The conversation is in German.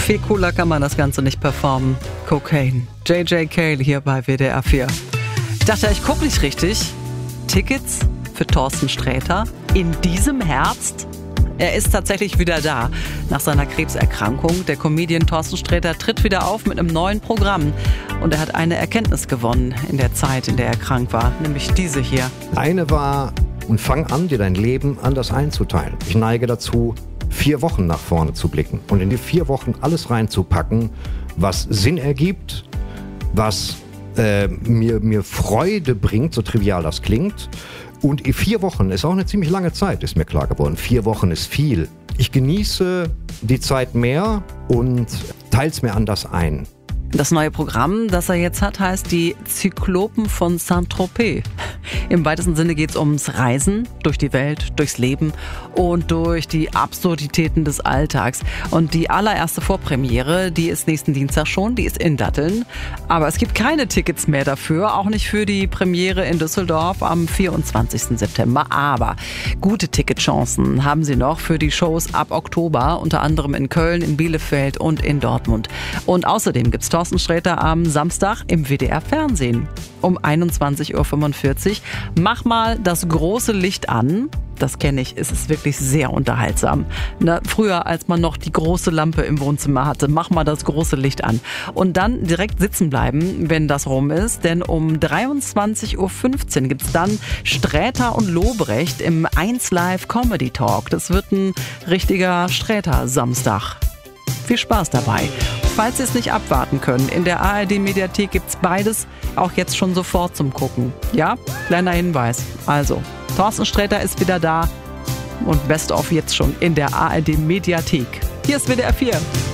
Viel cooler kann man das Ganze nicht performen. Cocaine. J.J. Cale hier bei WDR 4. Ich dachte, ich gucke nicht richtig. Tickets für Thorsten Sträter in diesem Herbst? Er ist tatsächlich wieder da. Nach seiner Krebserkrankung. Der Comedian Thorsten Sträter tritt wieder auf mit einem neuen Programm. Und er hat eine Erkenntnis gewonnen in der Zeit, in der er krank war. Nämlich diese hier. Eine war, und fang an, dir dein Leben anders einzuteilen. Ich neige dazu, 4 Wochen nach vorne zu blicken. Und in die 4 Wochen alles reinzupacken, was Sinn ergibt, was mir Freude bringt, so trivial das klingt. Und 4 Wochen ist auch eine ziemlich lange Zeit, ist mir klar geworden. 4 Wochen ist viel. Ich genieße die Zeit mehr und teile es mir anders ein. Das neue Programm, das er jetzt hat, heißt die Zyklopen von Saint-Tropez. Im weitesten Sinne geht es ums Reisen durch die Welt, durchs Leben und durch die Absurditäten des Alltags. Und die allererste Vorpremiere, die ist nächsten Dienstag schon, die ist in Datteln. Aber es gibt keine Tickets mehr dafür, auch nicht für die Premiere in Düsseldorf am 24. September. Aber gute Ticketchancen haben sie noch für die Shows ab Oktober, unter anderem in Köln, in Bielefeld und in Dortmund. Und außerdem gibt's Thorsten Sträter am Samstag im WDR Fernsehen um 21:45 Uhr. Mach mal das große Licht an. Das kenne ich, es ist wirklich sehr unterhaltsam. Früher, als man noch die große Lampe im Wohnzimmer hatte, mach mal das große Licht an. Und dann direkt sitzen bleiben, wenn das rum ist. Denn um 23:15 Uhr gibt es dann Sträter und Lobrecht im 1 Live Comedy Talk. Das wird ein richtiger Sträter-Samstag. Viel Spaß dabei. Falls Sie es nicht abwarten können, in der ARD-Mediathek gibt's beides, auch jetzt schon sofort zum Gucken. Ja, kleiner Hinweis. Also, Thorsten Sträter ist wieder da und Best of jetzt schon in der ARD-Mediathek. Hier ist WDR 4.